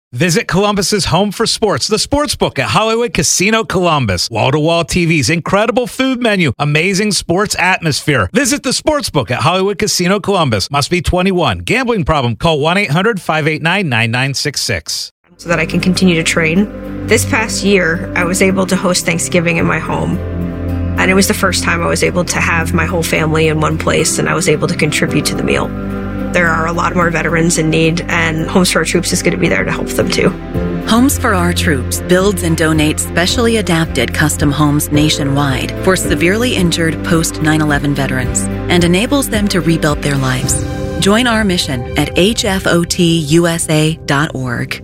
Visit Columbus's home for sports, the Sportsbook at Hollywood Casino Columbus. Wall-to-wall TVs, incredible food menu, amazing sports atmosphere. Visit the Sportsbook at Hollywood Casino Columbus. Must be 21. Gambling problem? Call 1-800-589-9966. So that I can continue to train. This past year, I was able to host Thanksgiving in my home. And it was the first time I was able to have my whole family in one place, and I was able to contribute to the meal. There are a lot more veterans in need, and Homes for Our Troops is going to be there to help them too. Homes for Our Troops builds and donates specially adapted custom homes nationwide for severely injured post 9/11 veterans and enables them to rebuild their lives. Join our mission at hfotusa.org.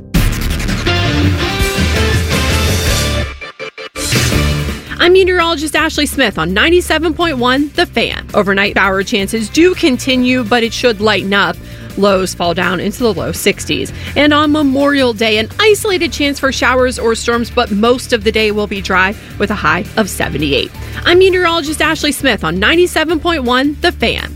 I'm meteorologist Ashley Smith on 97.1 The Fan. Overnight shower chances do continue, but it should lighten up. Lows fall down into the low 60s. And on Memorial Day, an isolated chance for showers or storms, but most of the day will be dry with a high of 78. I'm meteorologist Ashley Smith on 97.1 The Fan.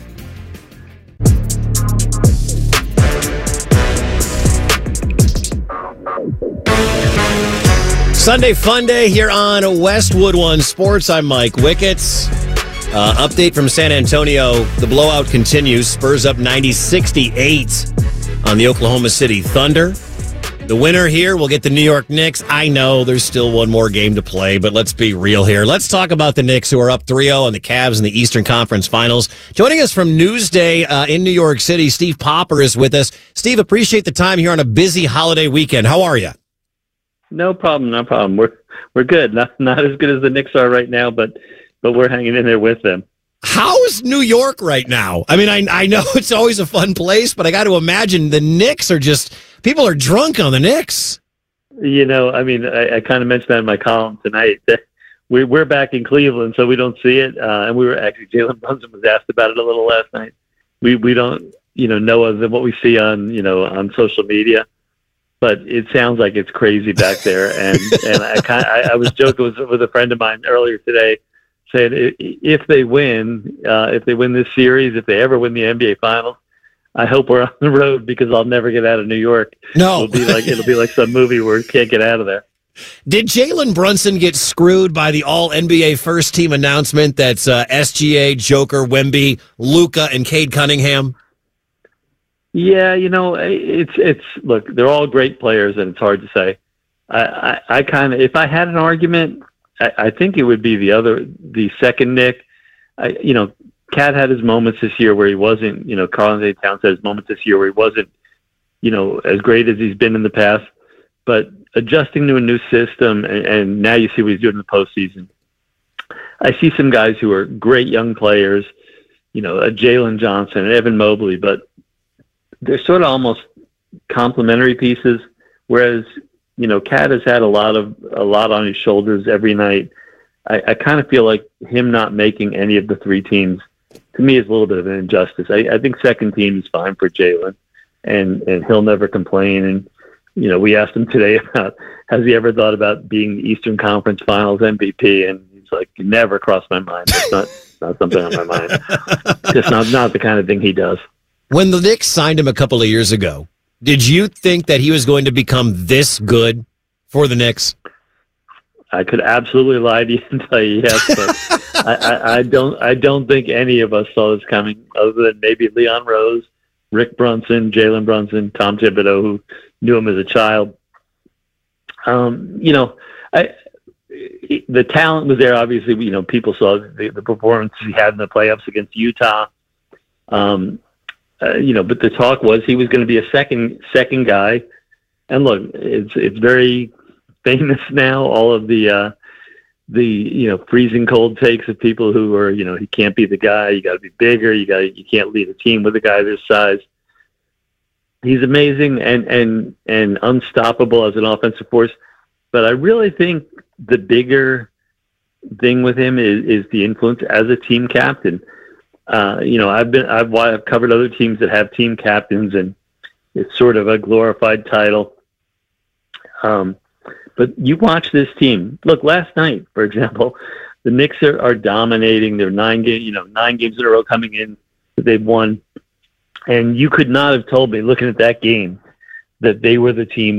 Sunday Fun Day here on Westwood One Sports. I'm Mike Wicketts. Update from San Antonio. The blowout continues. Spurs up 90-68 on the Oklahoma City Thunder. The winner here will get the New York Knicks. I know there's still one more game to play, but let's be real here. Let's talk about the Knicks, who are up 3-0 on the Cavs in the Eastern Conference Finals. Joining us from Newsday in New York City, Steve Popper is with us. Steve, appreciate the time here on a busy holiday weekend. How are you? No problem. We're good. Not as good as the Knicks are right now, but we're hanging in there with them. How is New York right now? I mean, I know it's always a fun place, but I got to imagine the Knicks are just, people are drunk on the Knicks. You know, I mean, I kind of mentioned that in my column tonight. That we're back in Cleveland, so we don't see it. And we were actually, Jalen Brunson was asked about it a little last night. We don't, know other than what we see on social media. But it sounds like it's crazy back there, and I was joking with a friend of mine earlier today, saying if they win this series, if they ever win the NBA Finals, I hope we're on the road because I'll never get out of New York. No, it'll be like some movie where you can't get out of there. Did Jalen Brunson get screwed by the All NBA First Team announcement that's SGA, Joker, Wemby, Luka, and Cade Cunningham? Yeah, it's look, they're all great players, and it's hard to say. I kind of, if I had an argument, I think it would be the second Nick. Cat had his moments this year where he wasn't, Karl-Anthony Towns had his moments this year where he wasn't, as great as he's been in the past, but adjusting to a new system, and now you see what he's doing in the postseason. I see some guys who are great young players, a Jalen Johnson and Evan Mobley, but they're sort of almost complementary pieces, whereas, Cat has had a lot on his shoulders every night. I kind of feel like him not making any of the three teams, to me, is a little bit of an injustice. I think second team is fine for Jalen, and he'll never complain. And, we asked him today about, has he ever thought about being the Eastern Conference Finals MVP? And he's like, never crossed my mind. It's not something on my mind. Just not the kind of thing he does. When the Knicks signed him a couple of years ago, did you think that he was going to become this good for the Knicks? I could absolutely lie to you and tell you yes, but I don't think any of us saw this coming, other than maybe Leon Rose, Rick Brunson, Jalen Brunson, Tom Thibodeau, who knew him as a child. The talent was there. Obviously, people saw the performance he had in the playoffs against Utah. But the talk was he was going to be a second guy. And look, it's very famous now. All of the freezing cold takes of people who are, he can't be the guy. You got to be bigger. You can't lead a team with a guy this size. He's amazing and unstoppable as an offensive force. But I really think the bigger thing with him is the influence as a team captain. I've covered other teams that have team captains, and it's sort of a glorified title. But you watch this team. Look, last night, for example, the Knicks are dominating. They're 9 games in a row coming in that they've won. And you could not have told me, looking at that game, that they were the team